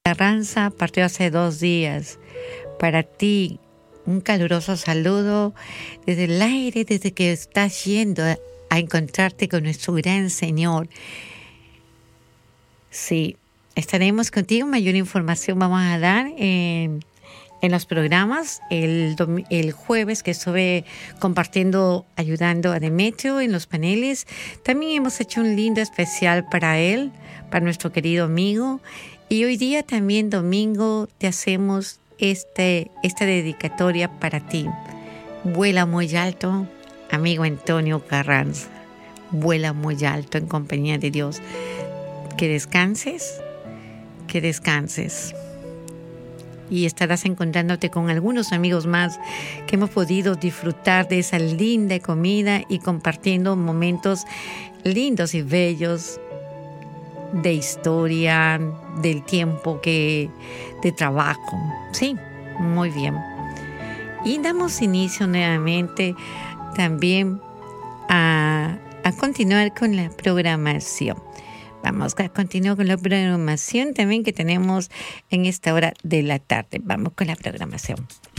Carranza partió hace 2 días. Para ti, un caluroso saludo desde el aire, desde que estás yendo a encontrarte con nuestro gran Señor. Sí, estaremos contigo. Mayor información vamos a dar en los programas. El jueves que estuve compartiendo, ayudando a Demetrio en los paneles. También hemos hecho un lindo especial para él, para nuestro querido amigo. Y hoy día también, domingo, te hacemos esta dedicatoria para ti. Vuela muy alto, amigo Antonio Carranza. Vuela muy alto en compañía de Dios. Que descanses, que descanses. Y estarás encontrándote con algunos amigos más que hemos podido disfrutar de esa linda comida y compartiendo momentos lindos y bellos de historia, del tiempo de trabajo. Sí, muy bien. Y damos inicio nuevamente también a continuar con la programación. Vamos a continuar con la programación también que tenemos en esta hora de la tarde. Vamos con la programación.